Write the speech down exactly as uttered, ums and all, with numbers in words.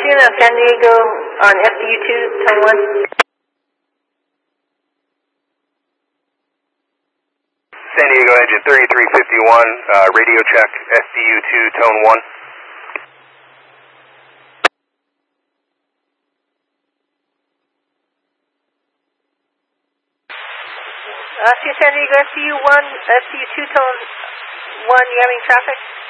Fortune on San Diego on S D U two, tone one. San Diego engine thirty-three fifty-one, uh, radio check, S D U two, tone one. Uh, San Diego S D U one, S D U two, tone one, you having traffic?